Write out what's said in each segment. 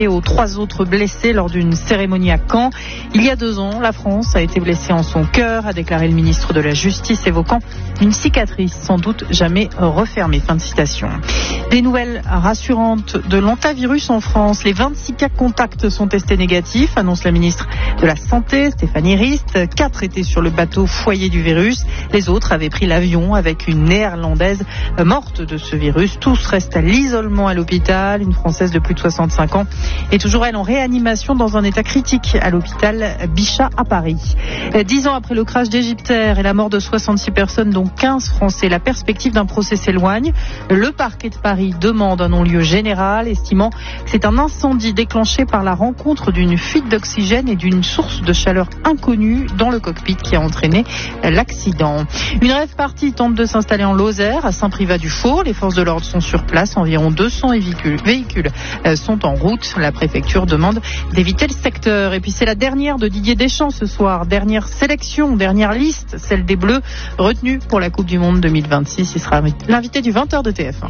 et aux 3 autres blessés lors d'une cérémonie à Caen. Il y a 2 ans, la France a été blessée en son cœur, a déclaré le ministre de la Justice, évoquant une cicatrice sans doute jamais refermée. Fin de citation. Des nouvelles rassurantes de l'hantavirus en France. Les 26 cas contacts sont testés négatifs, annonce la ministre de la Santé, Stéphanie Rist. 4 étaient sur le bateau foyer du virus. Les autres avaient pris l'avion avec une néerlandaise morte de ce virus. Tous restent à l'isolement à l'hôpital. Une Française de plus de 65 ans est toujours, elle, en réanimation dans un état critique à l'hôpital Bichat à Paris. 10 ans après le crash d'Égyptaire et la mort de 66 personnes, dont 15 Français, la perspective d'un procès s'éloigne. Le parquet de Paris demande un non-lieu général, estimant que c'est un incendie déclenché par la rencontre d'une fuite d'oxygène et d'une source de chaleur inconnue dans le cockpit qui a entraîné l'accident. Une rave party tente de s'installer en Lozère, à Saint-Privat-du-Faux. Les forces de l'ordre sont sur place. Environ 200 véhicules sont en route. La préfecture demande d'éviter le secteur. Et puis c'est la dernière de Didier Deschamps ce soir. Dernière sélection, dernière liste, celle des Bleus, retenue pour la Coupe du Monde 2026. Il sera l'invité du 20h de TF1.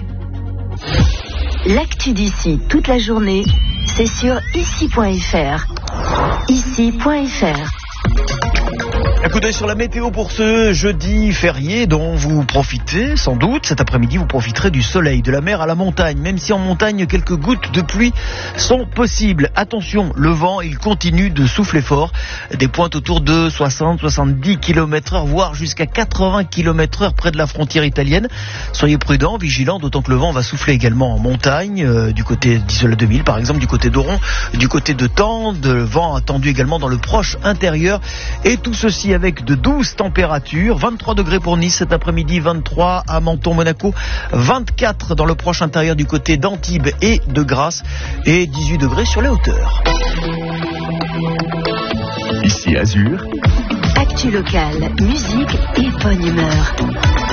L'actu d'ici toute la journée, c'est sur ici.fr. Ici.fr. Un coup d'œil sur la météo pour ce jeudi férié dont vous profitez sans doute. Cet après-midi, vous profiterez du soleil, de la mer à la montagne. Même si en montagne, quelques gouttes de pluie sont possibles. Attention, le vent, il continue de souffler fort. Des pointes autour de 60-70 km/h, voire jusqu'à 80 km/h près de la frontière italienne. Soyez prudents, vigilants, d'autant que le vent va souffler également en montagne, du côté d'Isola 2000 par exemple, du côté d'Oron, du côté de Tende. Le vent attendu également dans le proche intérieur. Et tout ceci avec de douces températures, 23 degrés pour Nice cet après-midi, 23 à Menton, Monaco, 24 dans le proche intérieur du côté d'Antibes et de Grasse et 18 degrés sur les hauteurs. Ici Azur. Actu locale, musique et bonne humeur.